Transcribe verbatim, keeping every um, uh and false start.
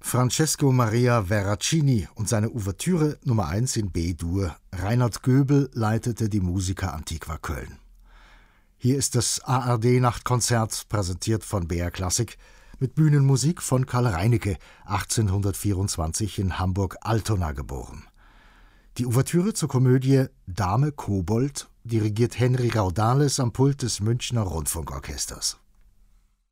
Francesco Maria Veracini und seine Ouvertüre Nummer eins in B-Dur. Reinhard Göbel leitete die Musica Antiqua Köln. Hier ist das A R D-Nachtkonzert, präsentiert von B R Klassik, mit Bühnenmusik von Karl Reinecke, achtzehnhundertvierundzwanzig in Hamburg-Altona geboren. Die Ouvertüre zur Komödie Dame Kobold dirigiert Henry Raudales am Pult des Münchner Rundfunkorchesters.